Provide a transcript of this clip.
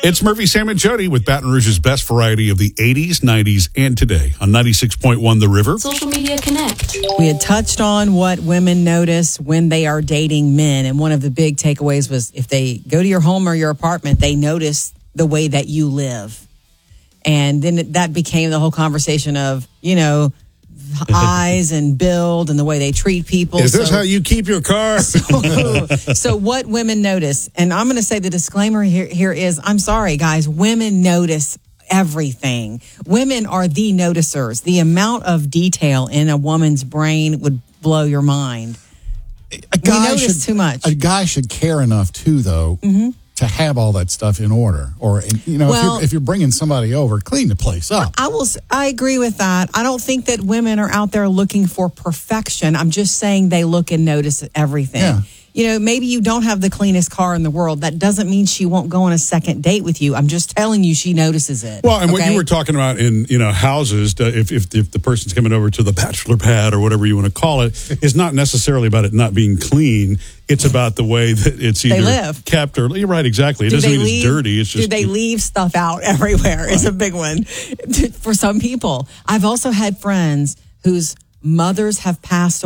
It's Murphy, Sam, and Jody with Baton Rouge's best variety of the 80s, 90s, and today on 96.1 The River. Social Media Connect. We had touched on what women notice when they are dating men. And one of the big takeaways was if they go to your home or your apartment, they notice the way that you live. And then that became the whole conversation of, eyes and build and the way they treat people. Is this how you keep your car? So what women notice, and I'm going to say the disclaimer here is, I'm sorry, guys, women notice everything. Women are the noticers. The amount of detail in a woman's brain would blow your mind. We notice too much. A guy should care enough, too, though, to have all that stuff in order. Or, if you're bringing somebody over, clean the place up. I agree with that. I don't think that women are out there looking for perfection. I'm just saying they look and notice everything. Yeah. Maybe you don't have the cleanest car in the world. That doesn't mean she won't go on a second date with you. I'm just telling you she notices it. Well, and what you were talking about in, houses, if the person's coming over to the bachelor pad or whatever you want to call it, is not necessarily about it not being clean. It's about the way that it's either kept or, you're right, exactly. It doesn't mean it's dirty. It's just. Do they leave stuff out everywhere? Is a big one for some people. I've also had friends whose mothers have passed